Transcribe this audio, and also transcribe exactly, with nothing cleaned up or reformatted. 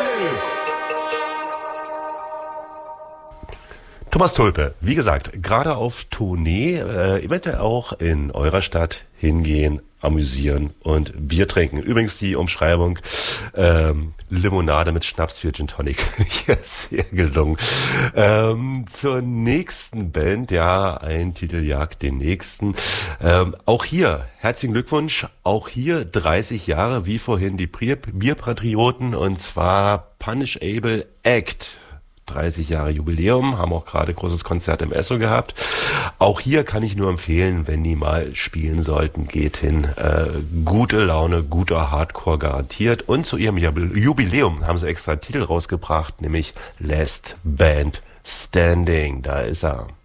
Thomas Tulpe, wie gesagt, gerade auf Tournee, äh, eventuell auch in eurer Stadt hingehen, amüsieren und Bier trinken. Übrigens die Umschreibung, ähm, Limonade mit Schnaps für Gin Tonic. Ja, sehr gelungen. Ähm, zur nächsten Band, ja, ein Titel jagt den nächsten. Ähm, auch hier, herzlichen Glückwunsch, auch hier dreißig Jahre, wie vorhin die Bier- Bierpatrioten, und zwar Punishable Act. dreißig Jahre Jubiläum, haben auch gerade großes Konzert im Esso gehabt. Auch hier kann ich nur empfehlen, wenn die mal spielen sollten, geht hin. Äh, gute Laune, guter Hardcore garantiert. Und zu ihrem Jubiläum haben sie extra einen Titel rausgebracht, nämlich Last Band Standing. Da ist er.